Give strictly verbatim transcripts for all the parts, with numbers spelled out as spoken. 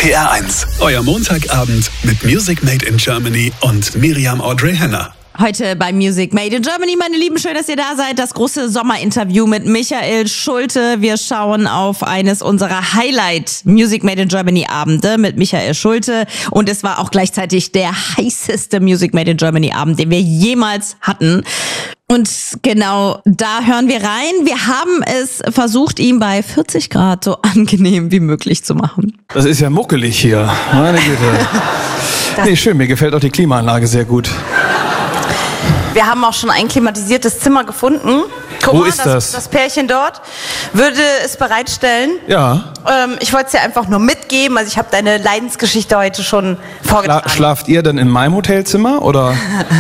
P R eins, euer Montagabend mit Music Made in Germany und Miriam Audrey Henner. Heute bei Music Made in Germany, meine Lieben, schön, dass ihr da seid. Das große Sommerinterview mit Michael Schulte. Wir schauen auf eines unserer Highlight Music Made in Germany Abende mit Michael Schulte. Und es war auch gleichzeitig der heißeste Music Made in Germany Abend, den wir jemals hatten. Und genau da hören wir rein. Wir haben es versucht, ihm bei vierzig Grad so angenehm wie möglich zu machen. Das ist ja muckelig hier. Meine Güte. Nee, schön, mir gefällt auch die Klimaanlage sehr gut. Wir haben auch schon ein klimatisiertes Zimmer gefunden. Guck Wo mal, ist das, das? das Pärchen dort würde es bereitstellen. Ja. Ähm, ich wollte es dir einfach nur mitgeben. Also ich habe deine Leidensgeschichte heute schon vorgetragen. Schla- schlaft ihr dann in meinem Hotelzimmer oder?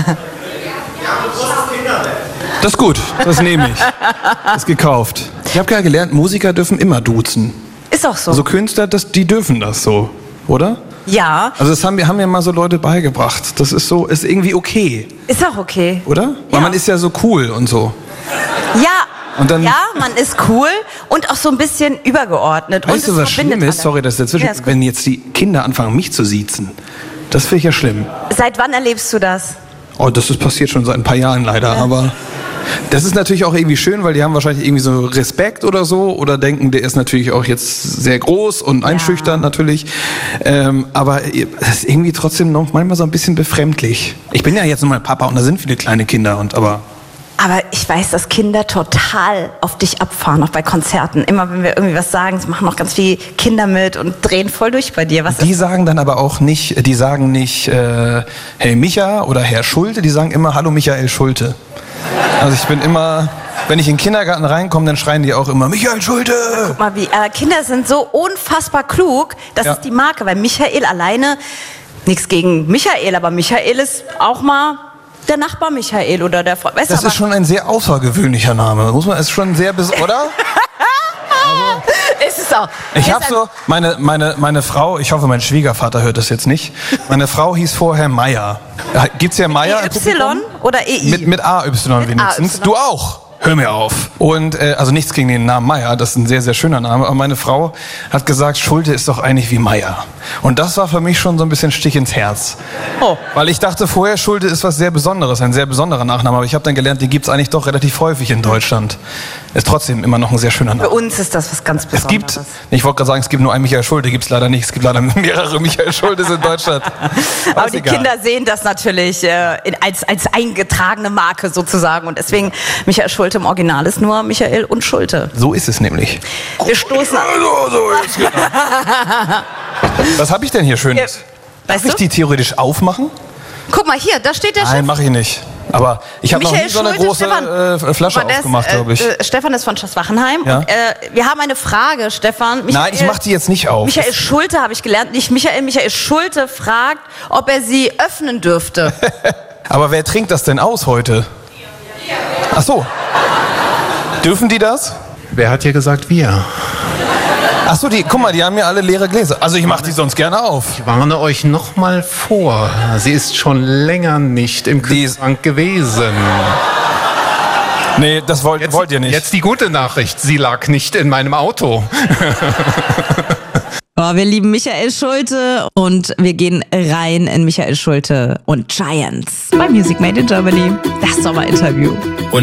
Das ist gut, das nehme ich. Das ist gekauft. Ich habe ja gelernt, Musiker dürfen immer duzen. Ist auch so. Also Künstler, das, die dürfen das so, oder? Ja. Also das haben mir haben mir mal so Leute beigebracht. Das ist so, ist irgendwie okay, Ist auch okay. oder? Weil Ja. man ist ja so cool und so. Ja. Und dann- ja, man ist cool und auch so ein bisschen übergeordnet. und Weißt du, es was schlimm verbindet ist? alle. Sorry, dass dazwischen, Ja, ist gut. wenn jetzt die Kinder anfangen, mich zu siezen. Das finde ich ja schlimm. Seit wann erlebst du das? Oh, das ist passiert schon seit ein paar Jahren leider, aber das ist natürlich auch irgendwie schön, weil die haben wahrscheinlich irgendwie so Respekt oder so oder denken, der ist natürlich auch jetzt sehr groß und einschüchternd natürlich, ähm, aber das ist irgendwie trotzdem noch manchmal so ein bisschen befremdlich. Ich bin ja jetzt nur mal Papa und da sind viele kleine Kinder und aber... Aber ich weiß, dass Kinder total auf dich abfahren, auch bei Konzerten. Immer wenn wir irgendwie was sagen, es machen auch ganz viele Kinder mit und drehen voll durch bei dir. Was Die ist? sagen dann aber auch nicht, die sagen nicht, äh, hey Micha oder Herr Schulte, die sagen immer, hallo Michael Schulte. Also ich bin immer, wenn ich in den Kindergarten reinkomme, dann schreien die auch immer, Michael Schulte! Guck mal, wie äh, Kinder sind so unfassbar klug. Das Ja. ist die Marke, weil Michael alleine, nichts gegen Michael, aber Michael ist auch mal der Nachbar Michael oder der Freund. Weißt Das du, ist schon ein sehr außergewöhnlicher Name, muss man, ist schon sehr, bes- oder? ist es auch. Ich Ist habe ein- so, meine, meine, meine Frau, ich hoffe, mein Schwiegervater hört das jetzt nicht, meine Frau hieß vorher Meier. Ja, gibt's hier Meier im E Y Publikum? oder E I? Mit, mit A Y wenigstens. A Y. Du auch. Hör mir auf. Und äh, also nichts gegen den Namen Meier, das ist ein sehr, sehr schöner Name. Aber meine Frau hat gesagt, Schulte ist doch eigentlich wie Meier. Und das war für mich schon so ein bisschen Stich ins Herz. Oh. Weil ich dachte vorher, Schulte ist was sehr Besonderes, ein sehr besonderer Nachname. Aber ich habe dann gelernt, den gibt's eigentlich doch relativ häufig in Deutschland. Ist trotzdem immer noch ein sehr schöner Für Name. uns ist das was ganz Es Besonderes. gibt, ich wollte gerade sagen, es gibt nur einen Michael Schulte, gibt's leider nicht. Es gibt leider mehrere Michael Schultes in Deutschland. Aber ist die egal. Kinder sehen das natürlich äh, in, als, als eingetragene Marke sozusagen. Und deswegen, Michael Schulte im Original ist nur Michael und Schulte. So ist es nämlich. Wir stoßen an. So, so, jetzt geht's. Was habe ich denn hier Schönes? Darf Weißt ich du? die theoretisch aufmachen? Guck mal hier, da steht der Nein, Chef. mache ich nicht. Aber ich habe noch nie Michael so eine Schulte, große Stefan. äh, Flasche Guck mal, der ist, aufgemacht, glaube ich. Äh, äh, Stefan ist von Schloss-Wachenheim. Ja. Und, äh, wir haben eine Frage, Stefan. Michael, Nein, ich mache die jetzt nicht auf. Michael Schulte habe ich gelernt, nicht Michael. Michael Schulte fragt, ob er sie öffnen dürfte. Aber wer trinkt das denn aus heute? Ach so. Dürfen die das? Wer hat hier gesagt wir? Ach so, die, guck mal, die haben ja alle leere Gläser. Also ich mache die sonst gerne auf. Ich warne euch noch mal vor. Sie ist schon länger nicht im Die ist- Kühlschrank gewesen. Nee, das wollt, wollt ihr nicht. Jetzt die gute Nachricht. Sie lag nicht in meinem Auto. Oh, wir lieben Michael Schulte und wir gehen rein in Michael Schulte und Giants bei Music Made in Germany. Das Sommerinterview.